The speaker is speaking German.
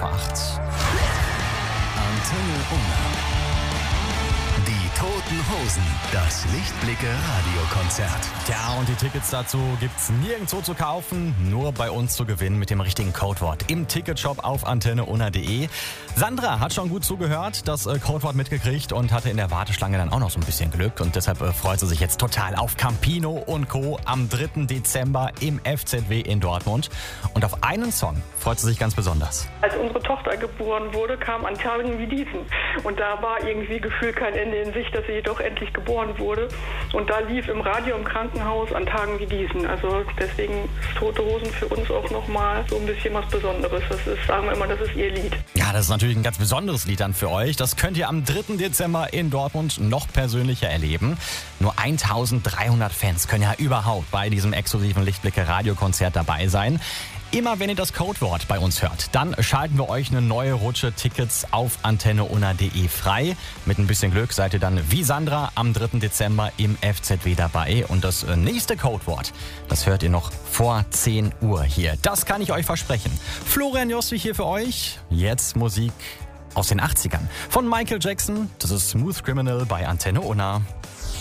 vor 8. Antenne Unna. Die Toten Hosen, das Lichtblicke-Radiokonzert. Tja, und die Tickets dazu gibt's nirgendwo zu kaufen, nur bei uns zu gewinnen mit dem richtigen Codewort im Ticketshop auf antenneunna.de. Sandra hat schon gut zugehört, das Codewort mitgekriegt und hatte in der Warteschlange dann auch noch so ein bisschen Glück. Und deshalb freut sie sich jetzt total auf Campino und Co. am 3. Dezember im FZW in Dortmund. Und auf einen Song freut sie sich ganz besonders. Als unsere Tochter geboren wurde, kam an Tagen wie diesen. Und da war irgendwie gefühlt kein Ende in Sicht, dass sie doch endlich geboren wurde. Und da lief im Radio im Krankenhaus an Tagen wie diesen. Also deswegen ist Tote Hosen für uns auch nochmal so ein bisschen was Besonderes. Das ist, sagen wir immer, das ist ihr Lied. Ja, das ist natürlich ein ganz besonderes Lied dann für euch. Das könnt ihr am 3. Dezember in Dortmund noch persönlicher erleben. Nur 1300 Fans können ja überhaupt bei diesem exklusiven Lichtblicke-Radiokonzert dabei sein. Immer wenn ihr das Codewort bei uns hört, dann schalten wir euch eine neue Rutsche Tickets auf antenneunna.de frei. Mit ein bisschen Glück seid ihr dann wie Sandra am 3. Dezember im FZW dabei. Und das nächste Codewort, das hört ihr noch vor 10 Uhr hier. Das kann ich euch versprechen. Florian Jossi hier für euch. Jetzt Musik aus den 80ern. Von Michael Jackson, das ist Smooth Criminal bei Antenne Unna.